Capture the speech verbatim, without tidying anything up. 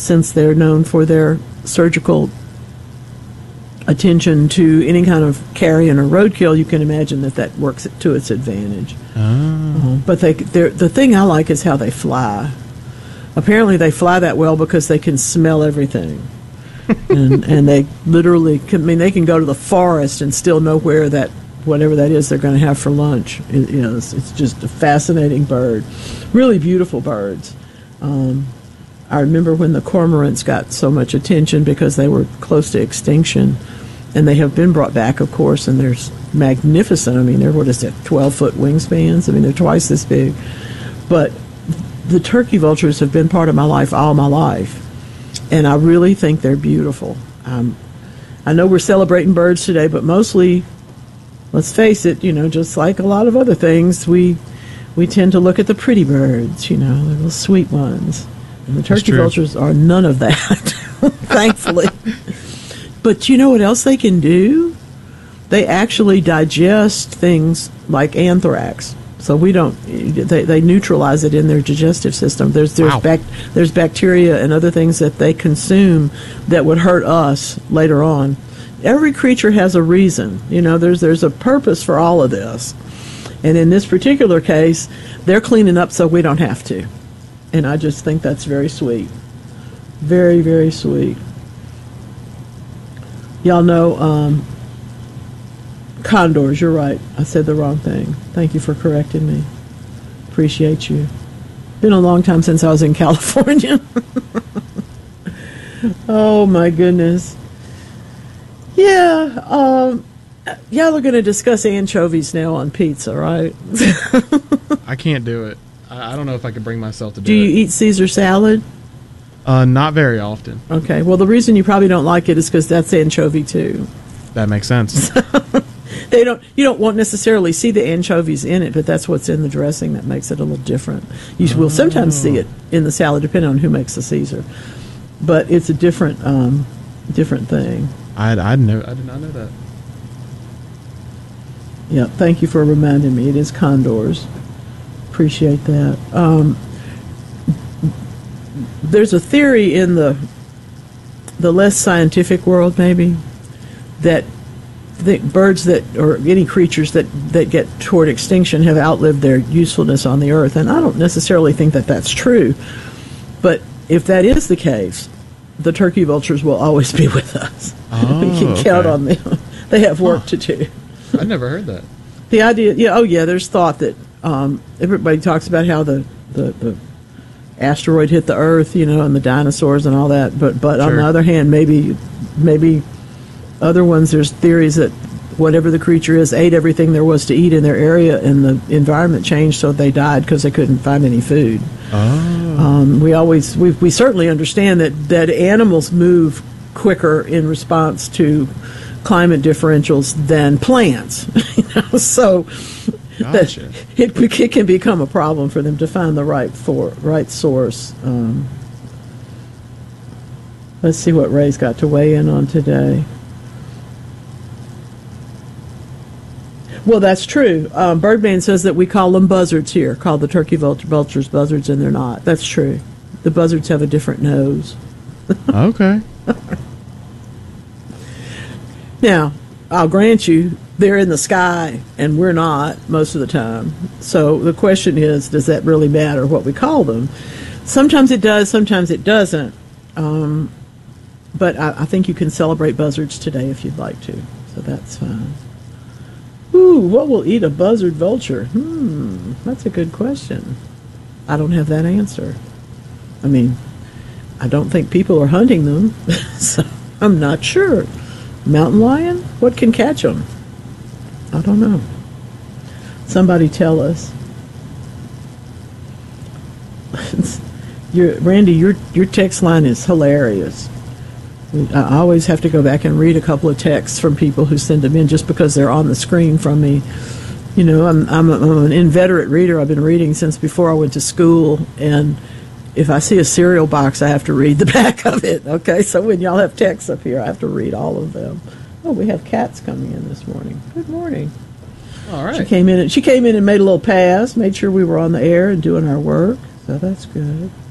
since they're known for their surgical attention to any kind of carrion or roadkill, you can imagine that that works to its advantage. Oh. Uh, but they, the thing I like is how they fly. Apparently they fly that well because they can smell everything. and, and they literally can, I mean, they can go to the forest and still know where that, whatever that is they're going to have for lunch. It, you know, it's, it's just a fascinating bird. Really beautiful birds. Um, I remember when the cormorants got so much attention because they were close to extinction, and they have been brought back, of course, and they're magnificent. I mean, they're, what is it, twelve-foot wingspans? I mean, they're twice this big. But the turkey vultures have been part of my life all my life, and I really think they're beautiful. Um, I know we're celebrating birds today, but mostly, let's face it, you know, just like a lot of other things, we we tend to look at the pretty birds, you know, the little sweet ones. And the turkey vultures are none of that, thankfully. But you know what else they can do? They actually digest things like anthrax. So we don't, they, they neutralize it in their digestive system. There's there's, Wow. bac, there's bacteria and other things that they consume that would hurt us later on. Every creature has a reason. You know, there's there's a purpose for all of this. And in this particular case, they're cleaning up so we don't have to. And I just think that's very sweet. Very, very sweet. Y'all know um, condors. You're right. I said the wrong thing. Thank you for correcting me. Appreciate you. Been a long time since I was in California. Oh, my goodness. Yeah. Um, y'all are going to discuss anchovies now on pizza, right? I can't do it. I, I don't know if I could bring myself to do, do it. Do you eat Caesar salad? Uh, not very often. Okay. Well, the reason you probably don't like it is because that's anchovy too. That makes sense. They don't. You don't want necessarily see the anchovies in it, but that's what's in the dressing that makes it a little different. You oh. will sometimes see it in the salad, depending on who makes the Caesar, but it's a different, um, different thing. I I know I did not know that. Yeah. Thank you for reminding me. It is condors. Appreciate that. Um, there's a theory in the the less scientific world, maybe, that the birds that, or any creatures that, that get toward extinction have outlived their usefulness on the earth. And I don't necessarily think that that's true. But if that is the case, the turkey vultures will always be with us. Oh, we can okay. count on them. They have work huh. to do. I've never heard that. The idea, yeah, oh yeah, there's thought that um, everybody talks about how the, the, the asteroid hit the Earth, you know, and the dinosaurs and all that. But but Sure. on the other hand, maybe maybe other ones, there's theories that whatever the creature is ate everything there was to eat in their area, and the environment changed, so they died because they couldn't find any food. Oh. Um, we always we we certainly understand that that animals move quicker in response to climate differentials than plants. You know, so Gotcha. that it, it can become a problem for them to find the right for right source. Um, let's see what Ray's got to weigh in on today. Well, that's true. Um, Birdman says that we call them buzzards here, call the turkey vulture, vultures buzzards, and they're not. That's true. The buzzards have a different nose. Okay. Now, I'll grant you, they're in the sky, and we're not most of the time. So the question is, does that really matter what we call them? Sometimes it does, sometimes it doesn't. Um, but I, I think you can celebrate buzzards today if you'd like to. So that's fine. Ooh, what will eat a buzzard vulture? Hmm, that's a good question. I don't have that answer. I mean, I don't think people are hunting them, so I'm not sure. Mountain lion? What can catch them? I don't know. Somebody tell us. your, Randy, your your text line is hilarious. I always have to go back and read a couple of texts from people who send them in just because they're on the screen from me. You know, I'm, I'm, a, I'm an inveterate reader. I've been reading since before I went to school, and if I see a cereal box, I have to read the back of it. Okay, so when y'all have texts up here, I have to read all of them. Oh, we have cats coming in this morning. Good morning. All right. She came in. And, she came in and made a little pass, made sure we were on the air and doing our work. So that's good.